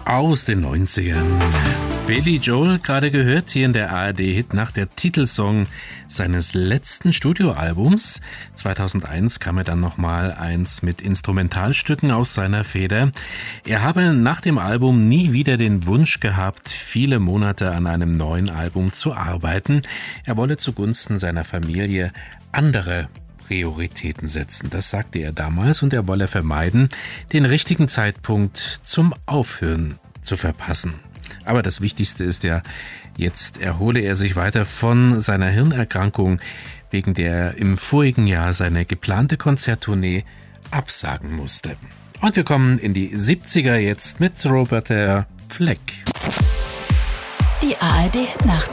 aus den 90ern. Billy Joel, gerade gehört, hier in der ARD-Hit nach der Titelsong seines letzten Studioalbums. 2001 kam er dann nochmal eins mit Instrumentalstücken aus seiner Feder. Er habe nach dem Album nie wieder den Wunsch gehabt, viele Monate an einem neuen Album zu arbeiten. Er wolle zugunsten seiner Familie andere Prioritäten setzen. Das sagte er damals und er wolle vermeiden, den richtigen Zeitpunkt zum Aufhören zu verpassen. Aber das Wichtigste ist ja, jetzt erhole er sich weiter von seiner Hirnerkrankung, wegen der er im vorigen Jahr seine geplante Konzerttournee absagen musste. Und wir kommen in die 70er jetzt mit Roberta Fleck. Die ARD Nacht.